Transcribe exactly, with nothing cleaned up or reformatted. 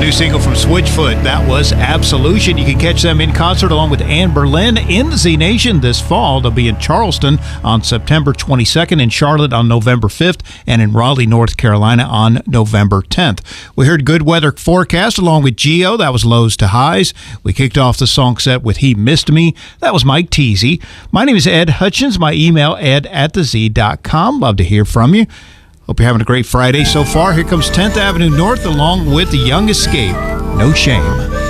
new single from Switchfoot. That was Absolution. You can catch them in concert along with Anne Boleyn in the Z Nation this fall. They'll be in Charleston on September twenty-second, in Charlotte on November fifth, and in Raleigh, North Carolina on November tenth. We heard Good Weather Forecast along with Geo. That was Lows to Highs. We kicked off the song set with He Missed Me. That was Mike Teasy. My name is Ed Hutchins. My email, ed at the z dot com. Love to hear from you. Hope you're having a great Friday so far. Here comes tenth Avenue North along with The Young Escape. No Shame.